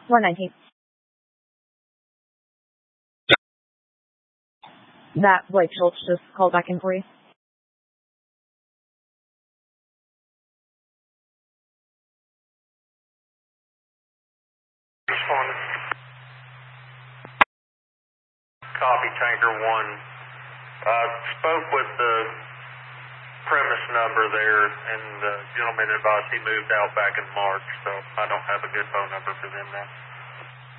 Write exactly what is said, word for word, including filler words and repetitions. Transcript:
one nineteen. That Blake Schultz just called back in for you. Copy, Tanker one. Uh, spoke with the premise number there, and the gentleman advised he moved out back in March, so I don't have a good phone number for them now.